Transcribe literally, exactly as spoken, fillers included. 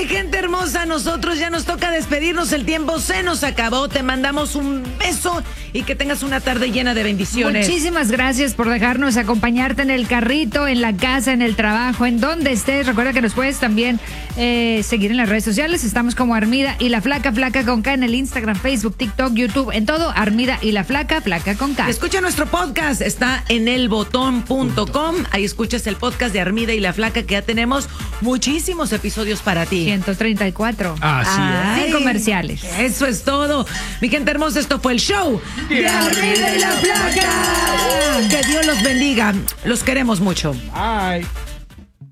mi gente hermosa, nosotros ya nos toca despedirnos, el tiempo se nos acabó, te mandamos un beso y que tengas una tarde llena de bendiciones. Muchísimas gracias por dejarnos acompañarte en el carrito, en la casa, en el trabajo, en donde estés. Recuerda que nos puedes también eh, seguir en las redes sociales, estamos como Armida y la Flaca, Flaca con K en el Instagram, Facebook, TikTok, YouTube, en todo, Armida y la Flaca, Flaca con K. Escucha nuestro podcast, está en el botón punto com, ahí escuchas el podcast de Armida y la Flaca, que ya tenemos muchísimos episodios para ti. ciento treinta y cuatro. Así es. Sin comerciales. Eso es todo. Mi gente hermosa, esto fue el show de Armida y la Flaca. Que Dios los bendiga. Los queremos mucho. Bye.